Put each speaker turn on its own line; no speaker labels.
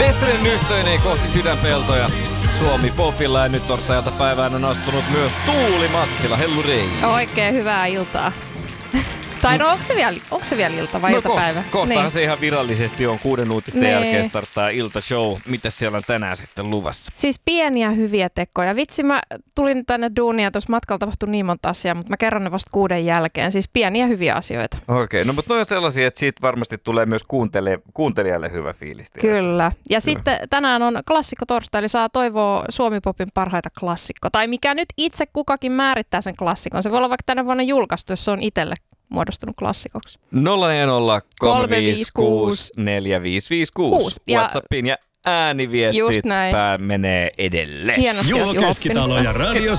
Destren yhteinen kohti sydänpeltoja. Suomi Popilla ja nyt torstai päivään on astunut myös Tuuli Mattila. Hellurei.
Oikein hyvää iltaa. Tai no onko se vielä ilta vai iltapäivä?
Kohtahan
niin.
Se ihan virallisesti on 6 uutisten jälkeen starttaa iltashow. Mitäs siellä on tänään sitten luvassa?
Siis pieniä hyviä tekoja. Vitsi, mä tulin tänne duunia ja tuossa matkalla tapahtui niin monta asiaa, mutta mä kerron ne vasta 6 jälkeen. Siis pieniä hyviä asioita.
Okei, no mutta ne on sellaisia, että siitä varmasti tulee myös kuuntelijalle hyvä fiilis.
Kyllä. Ja sitten tänään on klassikko torstai, eli saa toivoa Suomi Popin parhaita klassikko. Tai mikä nyt itse kukakin määrittää sen klassikon. Se voi olla vaikka tänä vuonna julkaistu, jos se on itselle muodostunut klassikoksi.
040 356 4556 WhatsAppiin ja ääniviestit menee edelleen.
Hienosti
Juho Keskitalo ja Radio